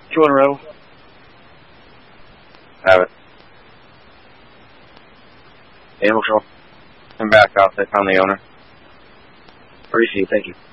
2 in a row. Have it. Animal control. I'm back off. I found the owner. Appreciate it. Thank you.